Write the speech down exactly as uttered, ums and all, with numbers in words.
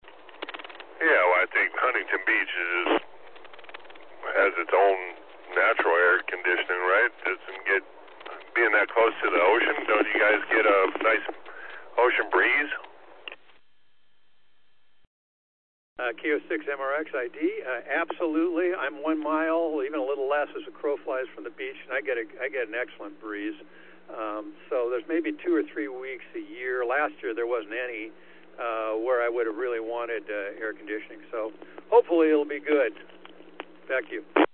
Yeah, well, I think Huntington Beach is has its own natural air conditioning, right? Doesn't get being that close to the ocean. Don't you guys get a nice ocean breeze? Uh, K O six M R X I D, uh, absolutely. I'm one mile, even a little less, as a crow flies from the beach, and I get a, I get an excellent breeze. Um, so there's maybe two or three weeks a year. Last year there wasn't any uh, where I would have really wanted uh, air conditioning. So hopefully it'll be good. Back to you.